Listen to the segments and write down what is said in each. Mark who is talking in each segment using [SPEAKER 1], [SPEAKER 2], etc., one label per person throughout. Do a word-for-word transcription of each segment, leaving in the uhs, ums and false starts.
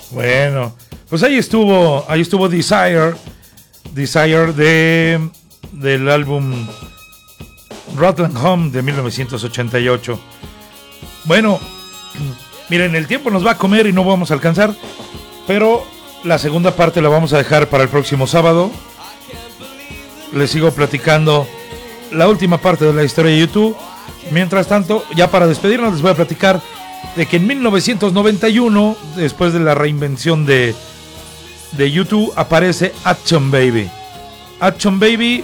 [SPEAKER 1] Bueno, pues ahí estuvo, ahí estuvo Desire, Desire de del álbum Rutland Home de mil novecientos ochenta y ocho. Bueno, miren, el tiempo nos va a comer y no vamos a alcanzar, pero la segunda parte la vamos a dejar para el próximo sábado. Les sigo platicando la última parte de la historia de YouTube. Mientras tanto, ya para despedirnos, les voy a platicar de que en mil novecientos noventa y uno, después de la reinvención de, de YouTube, aparece Action Baby. Action Baby,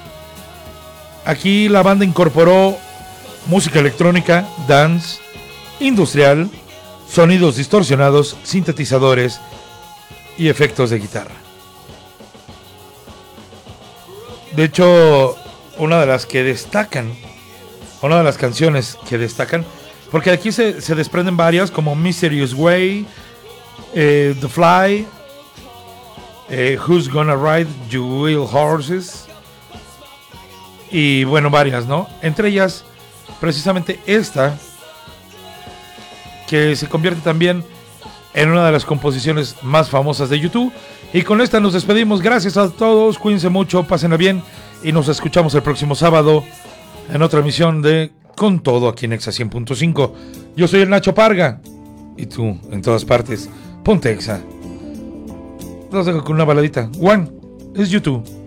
[SPEAKER 1] aquí la banda incorporó música electrónica, dance, industrial, sonidos distorsionados, sintetizadores y efectos de guitarra. De hecho, una de las que destacan, una de las canciones que destacan, porque aquí se, se desprenden varias, como Mysterious Way, eh, The Fly, eh, Who's Gonna Ride You Will Horses, y bueno, varias, ¿no? Entre ellas, precisamente esta, que se convierte también en una de las composiciones más famosas de YouTube. Y con esta nos despedimos. Gracias a todos, cuídense mucho, pásenla bien y nos escuchamos el próximo sábado en otra emisión de Con Todo aquí en Exa cien punto cinco. Yo soy el Nacho Parga y tú en todas partes, ponte Exa. Los dejo con una baladita. One es YouTube.